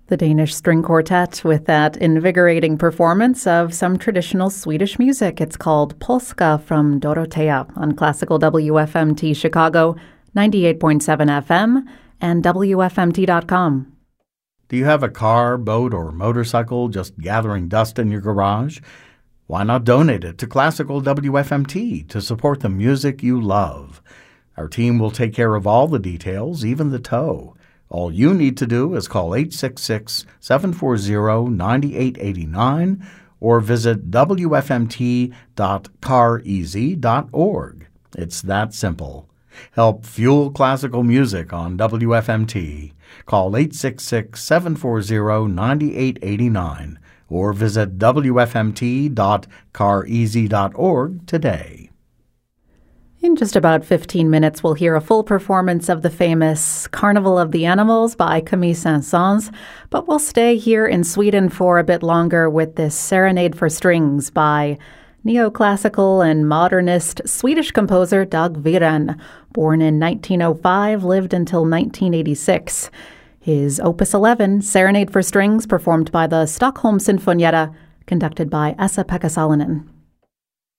The Danish String Quartet with that invigorating performance of some traditional Swedish music. It's called Polska from Dorotea on Classical WFMT Chicago, 98.7 FM, and WFMT.com. Do you have a car, boat, or motorcycle just gathering dust in your garage? Why not donate it to Classical WFMT to support the music you love? Our team will take care of all the details, even the tow. All you need to do is call 866-740-9889 or visit wfmt.careasy.org. It's that simple. Help fuel classical music on WFMT. Call 866-740-9889 or visit wfmt.careasy.org today. In just about 15 minutes, we'll hear a full performance of the famous Carnival of the Animals by Camille Saint-Saëns, but we'll stay here in Sweden for a bit longer with this Serenade for Strings by neoclassical and modernist Swedish composer Dag Viren, born in 1905, lived until 1986. His Opus 11, Serenade for Strings, performed by the Stockholm Sinfonietta, conducted by Esa-Pekka Salonen.